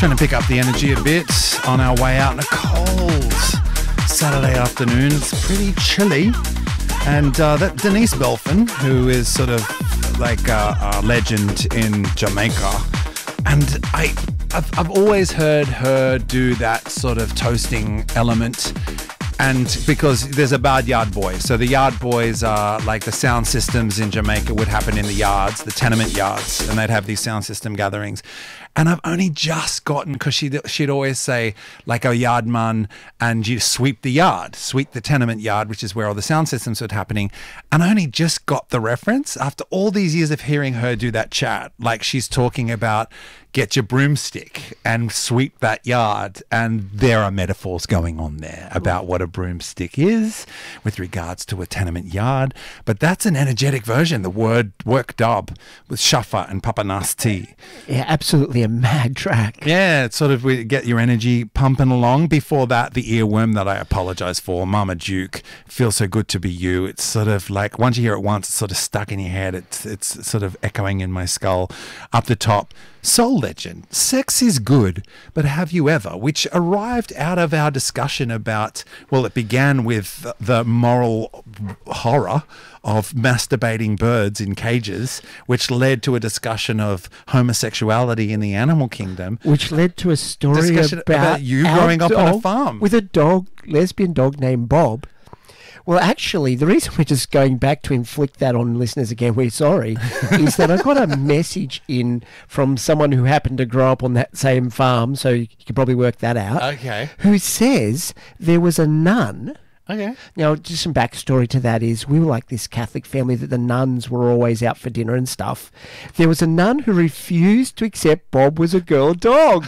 Trying to pick up the energy a bit on our way out on a cold Saturday afternoon. It's pretty chilly. And that Denise Belfin, who is sort of like a legend in Jamaica, and I've always heard her do that sort of toasting element. And because there's a bad yard boy. So the yard boys are like the sound systems in Jamaica would happen in the yards, the tenement yards, and they'd have these sound system gatherings. And I've only just gotten, because she'd always say like a yard man, and you sweep the yard, sweep the tenement yard, which is where all the sound systems were happening. And I only just got the reference after all these years of hearing her do that chat. Like she's talking about get your broomstick and sweep that yard. And there are metaphors going on there about what a broomstick is with regards to a tenement yard. But that's an energetic version, the word work dub with Shafa and Papa Nasty. Yeah, absolutely a mad track. Yeah, it's sort of we get your energy pumping along. Before that, the earworm that I apologize for, Mama Duke, Feels So Good to Be You. It's sort of like once you hear it once, it's sort of stuck in your head. It's sort of echoing in my skull. Up the top, Soul Legend, Sex is Good, But Have You Ever, which arrived out of our discussion about, well, it began with the moral horror of masturbating birds in cages, which led to a discussion of homosexuality in the animal kingdom. Which led to a story about you growing up on a farm. With a lesbian dog named Bob. Well, actually, the reason we're just going back to inflict that on listeners again, we're sorry, is that I got a message in from someone who happened to grow up on that same farm, so you can probably work that out. Okay. Who says there was a nun. Okay. Now, just some backstory to that is we were like this Catholic family that the nuns were always out for dinner and stuff. There was a nun who refused to accept Bob was a girl dog.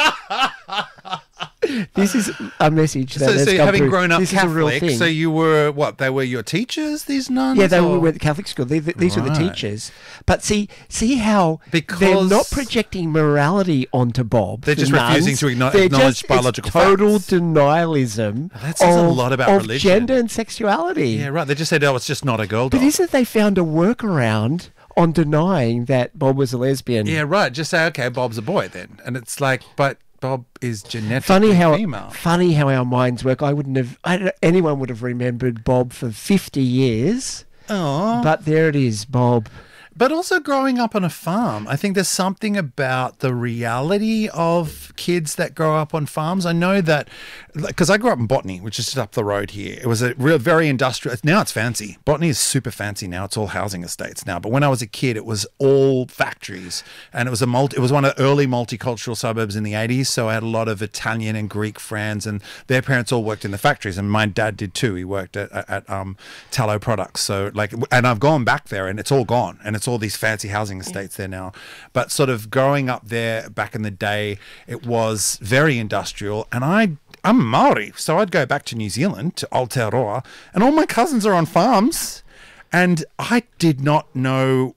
This is a message that has so come having through. grown up This is a real Catholic, thing. so you were, what, they were your teachers, these nuns? Yeah, they or? were at the Catholic school. These were the Right. teachers. But see how they're Because- not projecting morality onto Bob. They're the just refusing nuns. to They're acknowledge just- biological it's total facts. denialism That says a lot about of religion. gender and sexuality. Yeah, right. They just said, oh, it's just not a girl dog. But isn't they found a workaround on denying that Bob was a lesbian? Yeah, right. Just say, okay, Bob's a boy then. And it's like, but Bob is genetically female. Funny how our minds work. Anyone would have remembered Bob for 50 years. Oh. But there it is, Bob. But also growing up on a farm, I think there's something about the reality of kids that grow up on farms. I know that, because I grew up in Botany, which is just up the road here. It was a real, very industrial. Now it's fancy. Botany is super fancy now. It's all housing estates now. But when I was a kid, it was all factories, and it was one of the early multicultural suburbs in the 80s. So I had a lot of Italian and Greek friends, and their parents all worked in the factories, and my dad did too. He worked at Tallow Products. So and I've gone back there, and it's all gone, and it's all these fancy housing estates there now. But sort of growing up there back in the day, it was very industrial. And I'm Maori, so I'd go back to New Zealand, to Aotearoa, and all my cousins are on farms. And I did not know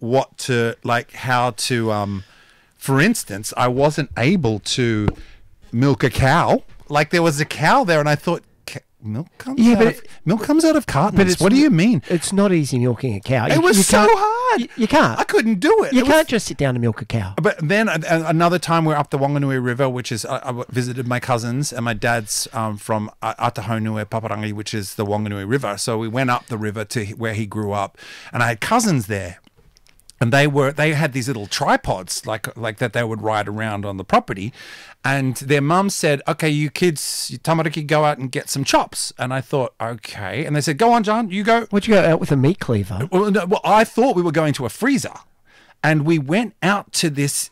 how to, for instance, I wasn't able to milk a cow. Like there was a cow there, and I thought, milk comes out of cartons. What do you mean? It's not easy milking a cow. It was so hard. You can't. I couldn't do it. You can't just sit down and milk a cow. But then another time we're up the Wanganui River, which is I visited my cousins, and my dad's from Atahonue Paparangi, which is the Wanganui River. So we went up the river to where he grew up, and I had cousins there. And they had these little tripods like that they would ride around on the property, and their mum said, "Okay, you kids, you tamariki, go out and get some chops." And I thought, okay. And they said, "Go on, John, you go." Would you go out with a meat cleaver? Well, no, I thought we were going to a freezer, and we went out to this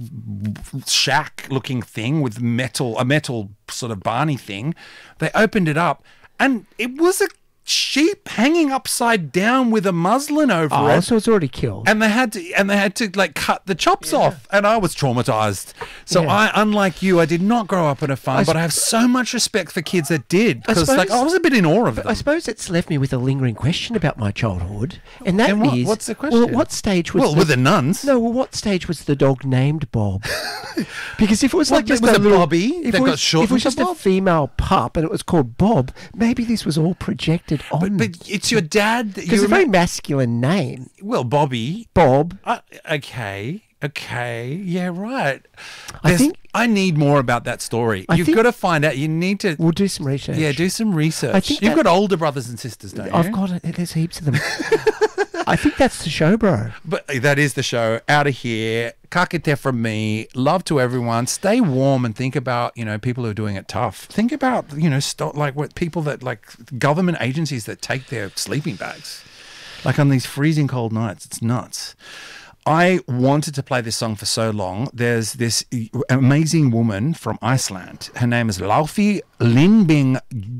shack-looking thing with a metal sort of barney thing. They opened it up, and it was a sheep hanging upside down with a muslin over it. So it's already killed. And they had to like cut the chops off, and I was traumatized. So unlike you, I did not grow up on a farm, but I have so much respect for kids that did, because I was a bit in awe of them. I suppose it's left me with a lingering question about my childhood, and what's the question? Well, at what stage was with the nuns? No, what stage was the dog named Bob? Because if it was just was a it little Bobby that got shortened if it was to just Bob? a female pup and it was called Bob, maybe this was all projected on. But it's your dad. Because it's a very masculine name. Well, Bobby. Bob. Okay. Okay. Yeah, right. I think- I need more about that story. I You've think- got to find out. You need to. We'll do some research. Yeah, do some research. I think You've that- got older brothers and sisters, don't you? I've got it. There's heaps of them. I think that's the show, bro. But that is the show. Out of here. Kakite from me. Love to everyone. Stay warm and think about, people who are doing it tough. Think about, what people that, government agencies that take their sleeping bags. Like on these freezing cold nights. It's nuts. I wanted to play this song for so long. There's this amazing woman from Iceland. Her name is Laufey Lindbing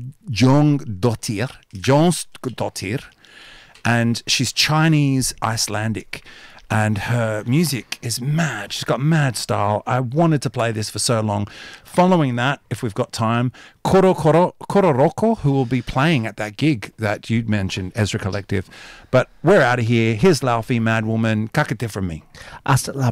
Jónsdóttir, and she's Chinese Icelandic. And her music is mad. She's got mad style. I wanted to play this for so long. Following that, if we've got time, Kororoko, who will be playing at that gig that you'd mentioned, Ezra Collective. But we're out of here. Here's Laufey, Mad Woman. Kakite from me. Hasta la